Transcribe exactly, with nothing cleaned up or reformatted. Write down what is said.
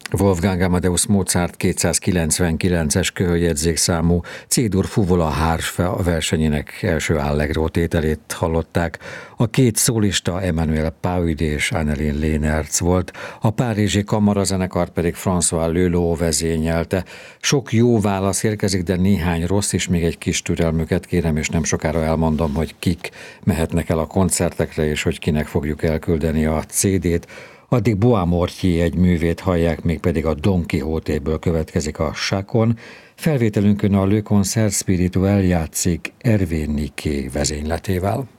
Wolfgang Amadeus Mozart kétszázkilencvenkilences körjegyzékszámú C-dur fuvola Harf versenyének első allegro tételét hallották. A két szólista Emmanuel Paud és Annelien Leenertz volt, a párizsi kamarazenekart pedig François Leleux vezényelte. Sok jó válasz érkezik, de néhány rossz is, még egy kis türelmüket kérem, és nem sokára elmondom, hogy kik mehetnek el a koncertekre, és hogy kinek fogjuk elküldeni a cé dét. Addig Bois Mortier egy művét hallják, mégpedig a Don Quixote-ből következik a Chacon. Felvételünkön a Le Concert Spirituel játszik Hervé Niquet vezényletével.